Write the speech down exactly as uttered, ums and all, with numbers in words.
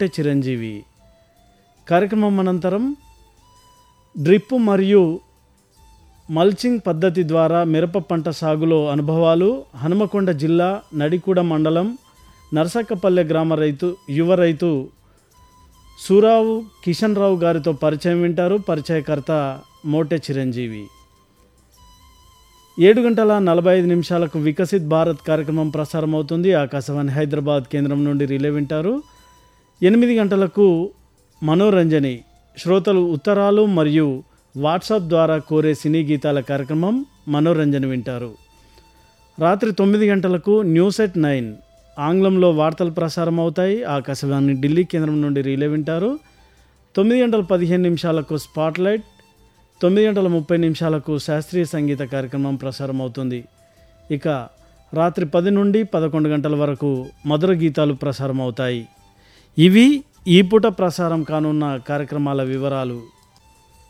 మోట్టె చిరంజీవి. కార్యక్రమం అనంతరం డ్రిప్ మరియు మల్చింగ్ పద్ధతి ద్వారా మిరప పంట సాగులో అనుభవాలు, హనుమకొండ జిల్లా నడికూడ మండలం నరసక్కపల్లె గ్రామ రైతు యువ రైతు సూరావు కిషన్ రావు గారితో పరిచయం వింటారు. పరిచయకర్త మోట్టె చిరంజీవి. ఏడు గంటల నలభై ఐదు నిమిషాలకు వికసిత్ భారత్ కార్యక్రమం ప్రసారం అవుతుంది. ఆకాశవాణి హైదరాబాద్ కేంద్రం నుండి రిలే వింటారు. ఎనిమిది గంటలకు మనోరంజని శ్రోతలు ఉత్తరాలు మరియు వాట్సాప్ ద్వారా కోరే సినీ గీతాల కార్యక్రమం మనోరంజన వింటారు. రాత్రి తొమ్మిది గంటలకు న్యూస్ ఎట్ నైన్ ఆంగ్లంలో వార్తలు ప్రసారం అవుతాయి. ఆకాశవాణి ఢిల్లీ కేంద్రం నుండి రిలే వింటారు. తొమ్మిది గంటల పదిహేను నిమిషాలకు స్పాట్లైట్, తొమ్మిది గంటల ముప్పై నిమిషాలకు శాస్త్రీయ సంగీత కార్యక్రమం ప్రసారం అవుతుంది. ఇక రాత్రి పది నుండి పదకొండు గంటల వరకు మధుర గీతాలు ప్రసారం అవుతాయి. ఇవి ఈ పూట ప్రసారం కానున్న కార్యక్రమాల వివరాలు.